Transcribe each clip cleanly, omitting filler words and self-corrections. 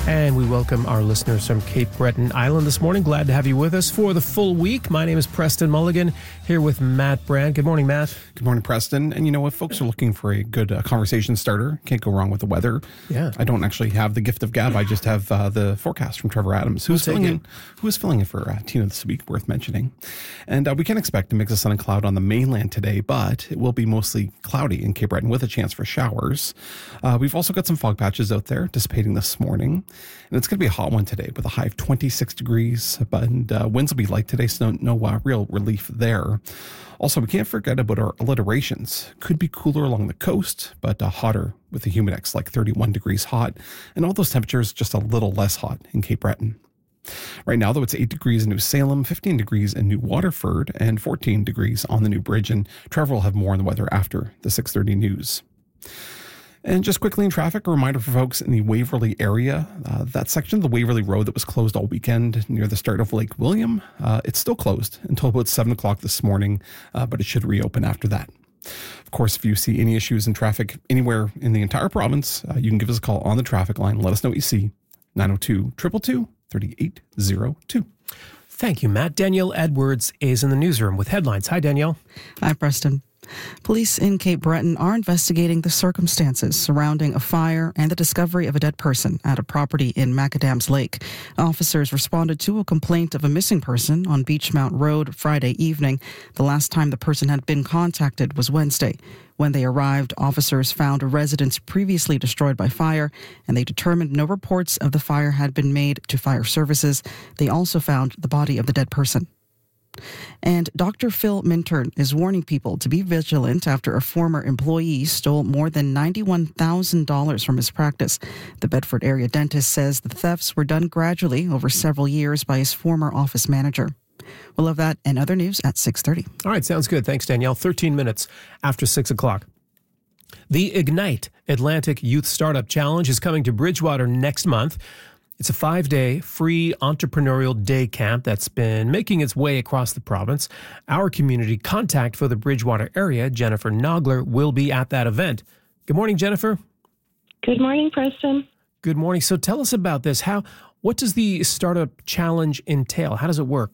And we welcome our listeners from Cape Breton Island this morning. Glad to have you with us for the full week. My name is Preston Mulligan, here with Matt Brand. Good morning, Matt. Good morning, Preston. And if folks are looking for a good conversation starter, can't go wrong with the weather. Yeah. I don't actually have the gift of gab. I just have the forecast from Trevor Adams, who is filling in for Tina this week, worth mentioning. And we can expect a mix of sun and cloud on the mainland today, but it will be mostly cloudy in Cape Breton with a chance for showers. We've also got some fog patches out there dissipating this morning. And it's going to be a hot one today with a high of 26 degrees, but winds will be light today, so no real relief there. Also, we can't forget about our alliterations. Could be cooler along the coast, but hotter with the humidex, like 31 degrees hot, and all those temperatures just a little less hot in Cape Breton. Right now, though, it's 8 degrees in New Salem, 15 degrees in New Waterford, and 14 degrees on the New Bridge, and Trevor will have more on the weather after the 6:30 news. And just quickly in traffic, a reminder for folks in the Waverley area, that section of the Waverley Road that was closed all weekend near the start of Lake William, it's still closed until about 7 o'clock this morning, but it should reopen after that. Of course, if you see any issues in traffic anywhere in the entire province, you can give us a call on the traffic line. Let us know what you see. 902-222-3802. Thank you, Matt. Danielle Edwards is in the newsroom with headlines. Hi, Danielle. Hi, Preston. Police in Cape Breton are investigating the circumstances surrounding a fire and the discovery of a dead person at a property in Macadams Lake. Officers responded to a complaint of a missing person on Beachmount Road Friday evening. The last time the person had been contacted was Wednesday. When they arrived, officers found a residence previously destroyed by fire, and they determined no reports of the fire had been made to fire services. They also found the body of the dead person. And Dr. Phil Minturn is warning people to be vigilant after a former employee stole more than $91,000 from his practice. The Bedford area dentist says the thefts were done gradually over several years by his former office manager. We'll have that and other news at 6:30. All right, sounds good. Thanks, Danielle. 13 minutes after 6 o'clock. The Ignite Atlantic Youth Startup Challenge is coming to Bridgewater next month. It's a 5-day free entrepreneurial day camp that's been making its way across the province. Our community contact for the Bridgewater area, Jennifer Nogler, will be at that event. Good morning, Jennifer. Good morning, Preston. Good morning. So tell us about this. What does the Startup Challenge entail? How does it work?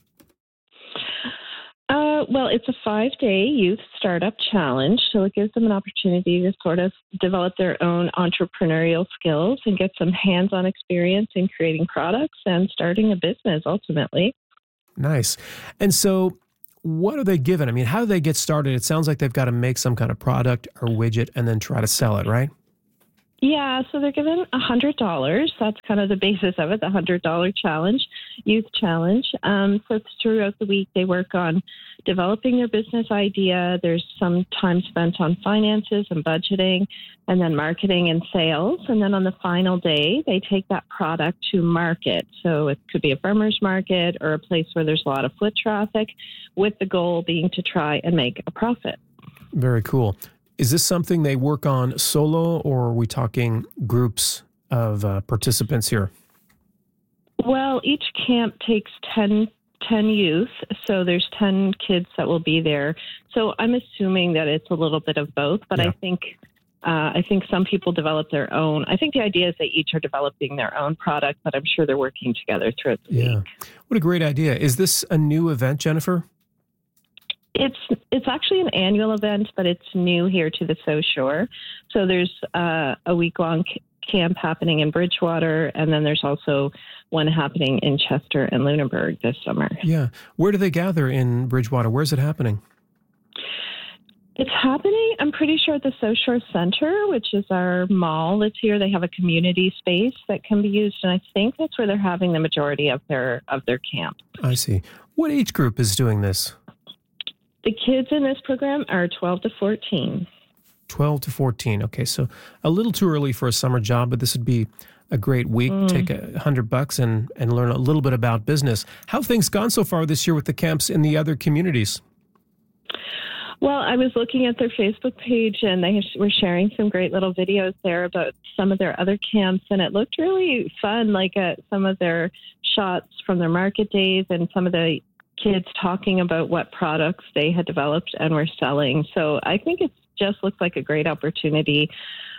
Well, it's a 5-day youth startup challenge, so it gives them an opportunity to sort of develop their own entrepreneurial skills and get some hands-on experience in creating products and starting a business, ultimately. Nice. And so what are they given? I mean, how do they get started? It sounds like they've got to make some kind of product or widget and then try to sell it, right? Yeah, so they're given $100. That's kind of the basis of it, the $100 challenge, youth challenge. So throughout the week, they work on developing their business idea. There's some time spent on finances and budgeting, and then marketing and sales. And then on the final day, they take that product to market. So it could be a farmer's market or a place where there's a lot of foot traffic, with the goal being to try and make a profit. Very cool. Is this something they work on solo, or are we talking groups of participants here? Well, each camp takes 10 youth, so there's 10 kids that will be there. So I'm assuming that it's a little bit of both, but yeah. I think some people develop their own. I think the idea is they each are developing their own product, but I'm sure they're working together throughout the week. What a great idea. Is this a new event, Jennifer? It's actually an annual event, but it's new here to the South Shore. So there's a week-long camp happening in Bridgewater, and then there's also one happening in Chester and Lunenburg this summer. Yeah. Where do they gather in Bridgewater? Where's it happening? It's happening, I'm pretty sure, at the South Shore Center, which is our mall that's here. They have a community space that can be used, and I think that's where they're having the majority of their camp. I see. What age group is doing this? The kids in this program are 12 to 14. 12 to 14. Okay, so a little too early for a summer job, but this would be a great week. Take $100 and learn a little bit about business. How have things gone so far this year with the camps in the other communities? Well, I was looking at their Facebook page, and they were sharing some great little videos there about some of their other camps, and it looked really fun, like some of their shots from their market days and some of the kids talking about what products they had developed and were selling. So I think it just looks like a great opportunity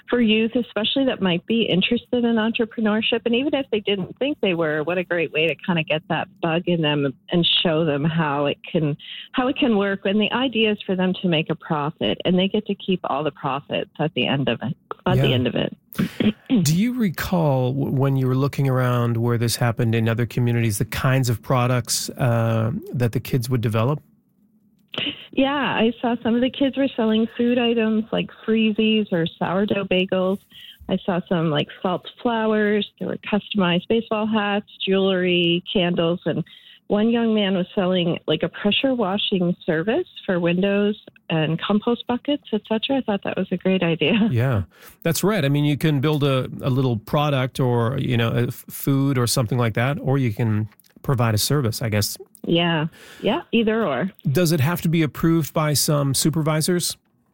for youth, especially that might be interested in entrepreneurship. And even if they didn't think they were, what a great way to kind of get that bug in them and show them how it can work. And the idea is for them to make a profit, and they get to keep all the profits at the end of it. Do you recall when you were looking around where this happened in other communities, the kinds of products that the kids would develop? Yeah, I saw some of the kids were selling food items like freezies or sourdough bagels. I saw some like salt flowers. There were customized baseball hats, jewelry, candles, and one young man was selling like a pressure washing service for windows and compost buckets, etc. I thought that was a great idea. Yeah, that's right. I mean, you can build a little product or, a food or something like that, or you can provide a service, I guess. Yeah, either or. Does it have to be approved by some supervisors?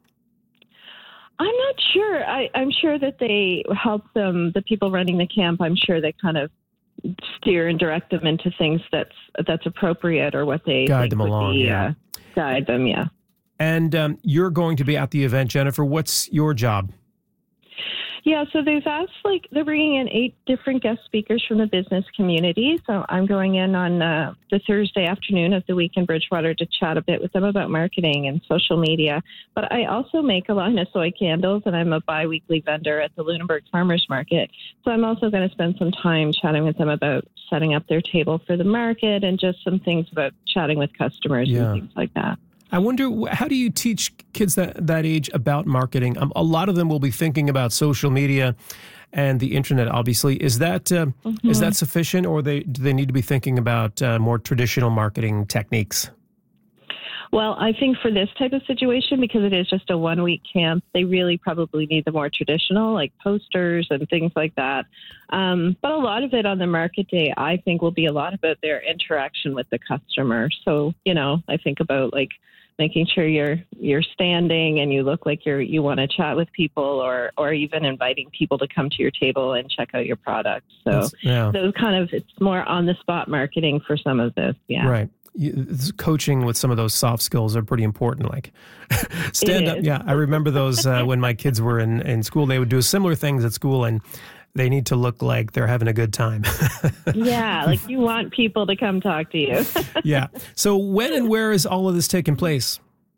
I'm not sure. I'm sure that they help them, the people running the camp, I'm sure they kind of steer and direct them into things that's appropriate or what they guide think them would along. Be, guide them, yeah. And you're going to be at the event, Jennifer. What's your job? Yeah, so they're bringing in 8 different guest speakers from the business community. So I'm going in on the Thursday afternoon of the week in Bridgewater to chat a bit with them about marketing and social media. But I also make a line of soy candles, and I'm a bi-weekly vendor at the Lunenburg Farmers Market. So I'm also going to spend some time chatting with them about setting up their table for the market and just some things about chatting with customers and things like that. I wonder, how do you teach kids that age about marketing? A lot of them will be thinking about social media and the internet, obviously. Is that is that sufficient, or do they need to be thinking about more traditional marketing techniques? Well, I think for this type of situation, because it is just a 1-week camp, they really probably need the more traditional, like posters and things like that. But a lot of it on the market day, I think, will be a lot about their interaction with the customer. So, I think about like making sure you're standing and you look like you want to chat with people, or even inviting people to come to your table and check out your product. So those it's more on the spot marketing for some of this. Yeah. Right. Coaching with some of those soft skills are pretty important, like stand up. Yeah. I remember those when my kids were in school. They would do similar things at school, and they need to look like they're having a good time. Yeah, like you want people to come talk to you. Yeah. So when and where is all of this taking place?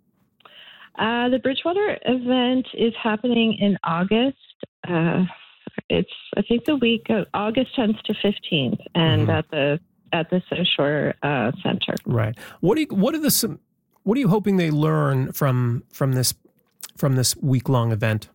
The Bridgewater event is happening in August. It's, I think, the week of August 10th to 15th, and at the South Shore Center. Right. What are you hoping they learn from this week-long event?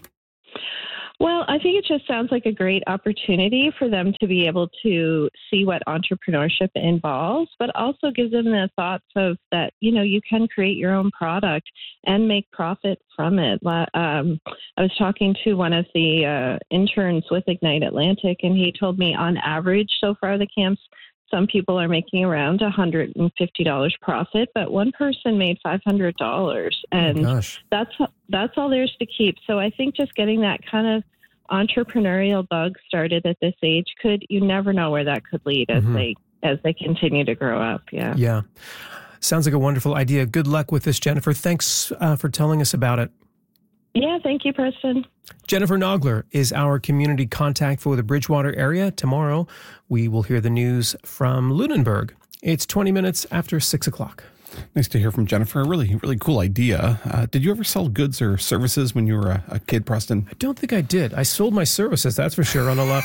Well, I think it just sounds like a great opportunity for them to be able to see what entrepreneurship involves, but also gives them the thoughts of that, you can create your own product and make profit from it. I was talking to one of the interns with Ignite Atlantic, and he told me on average so far the camps, some people are making around $150 profit, but one person made $500, and that's all there's to keep. So I think just getting that kind of entrepreneurial bug started at this age you never know where that could lead as they continue to grow up. Yeah. Yeah. Sounds like a wonderful idea. Good luck with this, Jennifer. Thanks for telling us about it. Yeah, thank you, Preston. Jennifer Nogler is our community contact for the Bridgewater area. Tomorrow, we will hear the news from Lunenburg. It's 20 minutes after 6 o'clock. Nice to hear from Jennifer. A really, really cool idea. Did you ever sell goods or services when you were a kid, Preston? I don't think I did. I sold my services, that's for sure, on a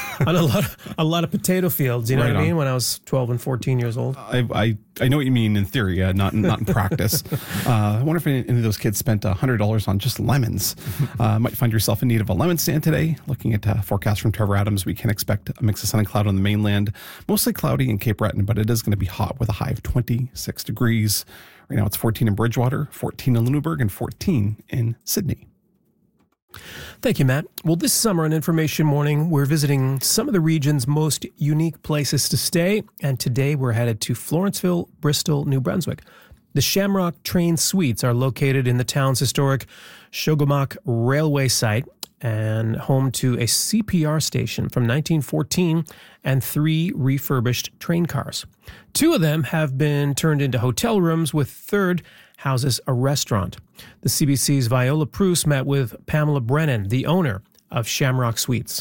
lot of potato fields. You know what I mean? When I was 12 and 14 years old. I know what you mean in theory, not in practice. I wonder if any of those kids spent $100 on just lemons. Might find yourself in need of a lemon stand today. Looking at forecast from Trevor Adams, we can expect a mix of sun and cloud on the mainland. Mostly cloudy in Cape Breton, but it is going to be hot with a high of 26 degrees. Right now it's 14 in Bridgewater, 14 in Lunenburg, and 14 in Sydney. Thank you, Matt. Well, this summer on Information Morning, we're visiting some of the region's most unique places to stay. And today we're headed to Florenceville, Bristol, New Brunswick. The Shamrock Train Suites are located in the town's historic Shogamock Railway site and home to a CPR station from 1914 and 3 refurbished train cars. 2 of them have been turned into hotel rooms, with third houses a restaurant. The CBC's Viola Proust met with Pamela Brennan, the owner of Shamrock Suites.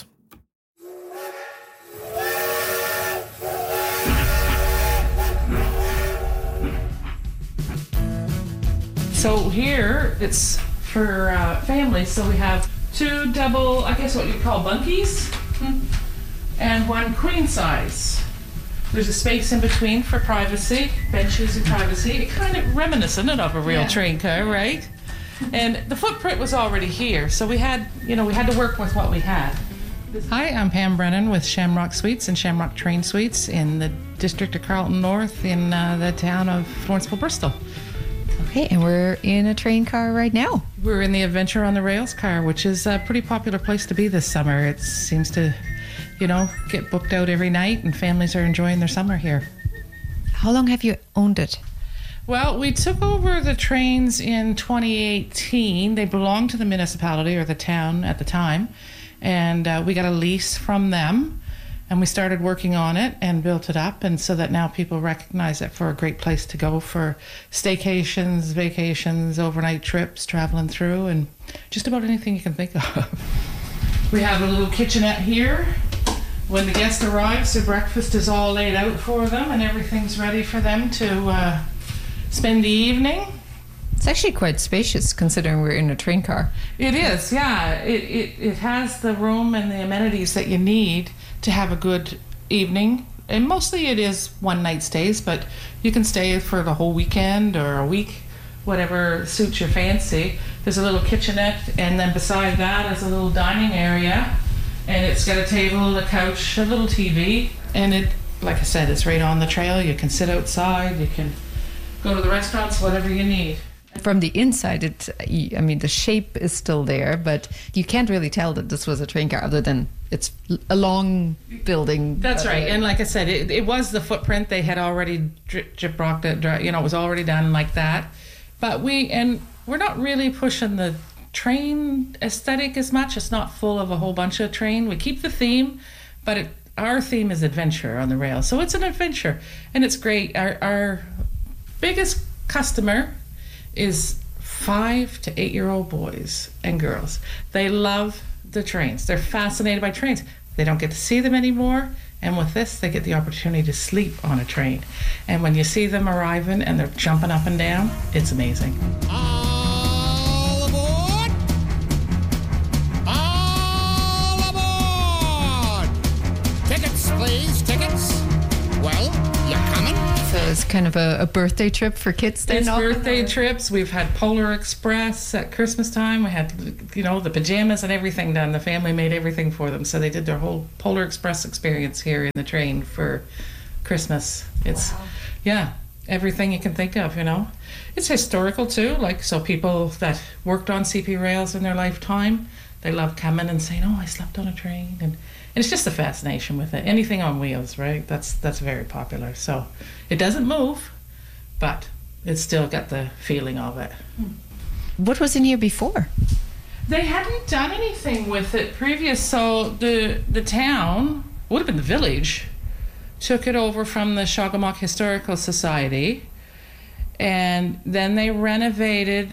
So here it's for families. So we have 2 double, I guess what you call bunkies, and 1 queen size. There's a space in between for privacy, benches and privacy. Kind of reminiscent of a real train car, right? And the footprint was already here, so we had to work with what we had. Hi, I'm Pam Brennan with Shamrock Suites and Shamrock Train Suites in the district of Carlton North in the town of Lawrenceville, Bristol. Okay, and we're in a train car right now. We're in the Adventure on the Rails car, which is a pretty popular place to be this summer. It seems to, get booked out every night, and families are enjoying their summer here. How long have you owned it? Well, we took over the trains in 2018. They belonged to the municipality or the town at the time, and we got a lease from them, and we started working on it and built it up, and so that now people recognize it for a great place to go for staycations, vacations, overnight trips, traveling through, and just about anything you can think of. We have a little kitchenette here. When the guest arrives, the breakfast is all laid out for them, and everything's ready for them to spend the evening. It's actually quite spacious considering we're in a train car. It is, yeah. It has the room and the amenities that you need to have a good evening. And mostly it is one night stays, but you can stay for the whole weekend or a week, whatever suits your fancy. There's a little kitchenette, and then beside that is a little dining area. And it's got a table, a couch, a little TV. And it, like I said, it's right on the trail. You can sit outside, you can go to the restaurants, whatever you need. From the inside, the shape is still there, but you can't really tell that this was a train car other than it's a long building. That's right. And like I said, it was the footprint. They had already gyprocked it, it was already done like that. But we're not really pushing the train aesthetic as much. It's not full of a whole bunch of train. We keep the theme, but our theme is adventure on the rail. So it's an adventure, and it's great. Our biggest customer is 5 to 8-year-old boys and girls. They love the trains. They're fascinated by trains. They don't get to see them anymore, and with this, they get the opportunity to sleep on a train. And when you see them arriving and they're jumping up and down, it's amazing. All aboard! All aboard! Tickets, please, tickets. Well, you're coming? So it's kind of a birthday trip for kids then? It's birthday trips. We've had Polar Express at Christmas time. We had, the pajamas and everything done. The family made everything for them. So they did their whole Polar Express experience here in the train for Christmas. It's, everything you can think of, It's historical too. So people that worked on CP rails in their lifetime, they love coming and saying, I slept on a train. And it's just a fascination with it. Anything on wheels, right? That's very popular. So it doesn't move, but it's still got the feeling of it. What was in here before? They hadn't done anything with it previous. So the town, would have been the village, took it over from the Shagamock Historical Society, and then they renovated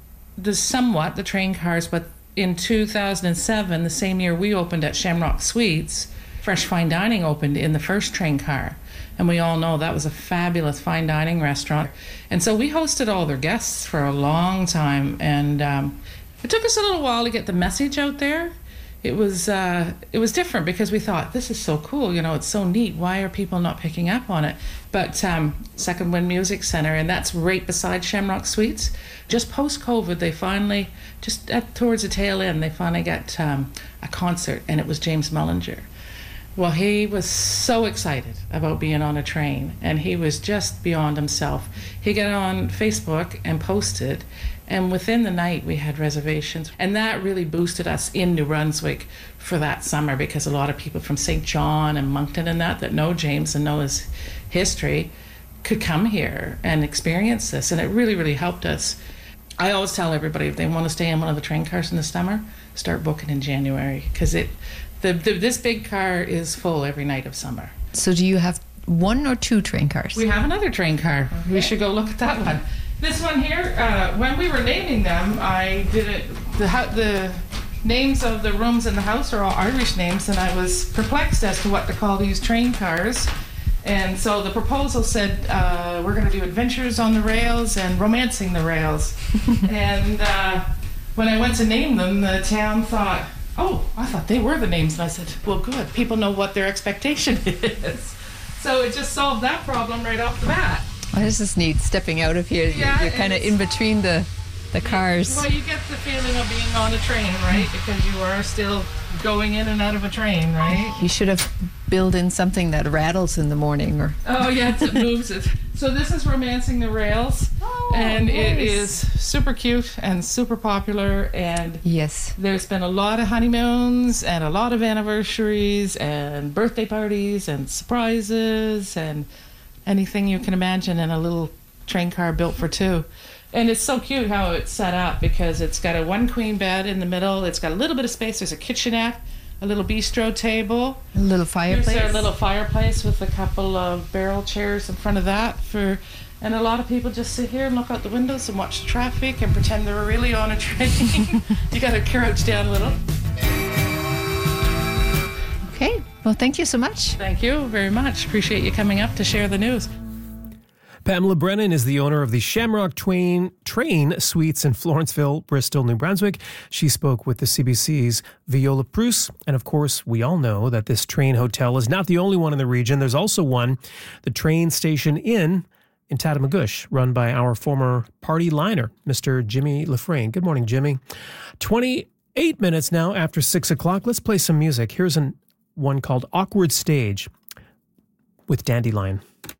the train cars, but in 2007, the same year we opened at Shamrock Suites, Fresh Fine Dining opened in the first train car. And we all know that was a fabulous fine dining restaurant. And so we hosted all their guests for a long time. And it took us a little while to get the message out there. It was different because we thought, this is so cool, it's so neat. Why are people not picking up on it? But Second Wind Music Center, and that's right beside Shamrock Suites. Just post-COVID, they finally, towards the tail end, they finally got a concert, and it was James Mullinger. Well, he was so excited about being on a train, and he was just beyond himself. He got on Facebook and posted, and within the night we had reservations. And that really boosted us in New Brunswick for that summer, because a lot of people from St. John and Moncton and that know James and know his history could come here and experience this. And it really, really helped us. I always tell everybody, if they want to stay in one of the train cars in the summer, start booking in January, because this big car is full every night of summer. So do you have 1 or 2 train cars? We have another train car. Okay. We should go look at that one. This one here, when we were naming them, I did it. The names of the rooms in the house are all Irish names, and I was perplexed as to what to call these train cars. And so the proposal said we're going to do adventures on the rails and romancing the rails. And when I went to name them, the town thought, oh, I thought they were the names. And I said, well, good. People know what their expectation is. So it just solved that problem right off the bat. Why does this need stepping out of here? Yeah, you're kind of in between the cars. Well, you get the feeling of being on a train, right? Because you are still going in and out of a train, right? You should have built in something that rattles in the morning. Oh, yeah, it moves it. So this is Romancing the Rails. And nice. It is super cute and super popular. And yes, there's been a lot of honeymoons and a lot of anniversaries and birthday parties and surprises and anything you can imagine in a little train car built for two. And it's so cute how it's set up because it's got a one queen bed in the middle. It's got a little bit of space. There's a kitchenette, a little bistro table. a little fireplace. There's a little fireplace with a couple of barrel chairs in front of that. And a lot of people just sit here and look out the windows and watch the traffic and pretend they're really on a train. You got to crouch down a little. Okay. Well, thank you so much. Thank you very much. Appreciate you coming up to share the news. Pamela Brennan is the owner of the Shamrock Train Suites in Florenceville, Bristol, New Brunswick. She spoke with the CBC's Viola Prus. And of course, we all know that this train hotel is not the only one in the region. There's also one, the Train Station Inn in Tatamagouche, run by our former party liner, Mr. Jimmy Lafraine. Good morning, Jimmy. 28 minutes now after 6 o'clock. Let's play some music. Here's one called Awkward Stage with Dandelion.